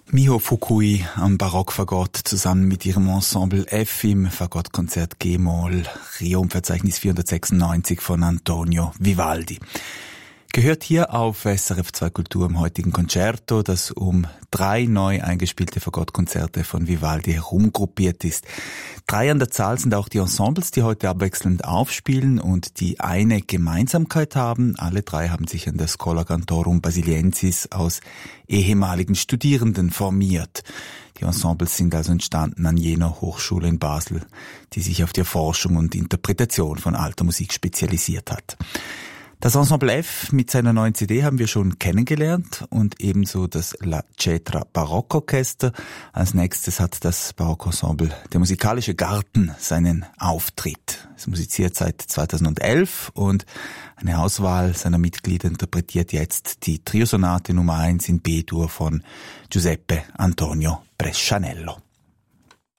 Miho Fukui am Barockfagott zusammen mit ihrem Ensemble F im Fagottkonzert G-Moll, Riom-Verzeichnis 496 von Antonio Vivaldi. Gehört hier auf SRF 2 Kultur im heutigen Concerto, das um 3 neu eingespielte Fagottkonzerte von Vivaldi herumgruppiert ist. 3 an der Zahl sind auch die Ensembles, die heute abwechselnd aufspielen und die eine Gemeinsamkeit haben. Alle 3 haben sich an der Schola Cantorum Basiliensis aus ehemaligen Studierenden formiert. Die Ensembles sind also entstanden an jener Hochschule in Basel, die sich auf die Erforschung und Interpretation von alter Musik spezialisiert hat. Das Ensemble F mit seiner neuen CD haben wir schon kennengelernt und ebenso das La Cetra Barockorchester. Als nächstes hat das Barockensemble Der musikalische Garten seinen Auftritt. Es musiziert seit 2011 und eine Auswahl seiner Mitglieder interpretiert jetzt die Triosonate Nummer 1 in B-Dur von Giuseppe Antonio Brescianello.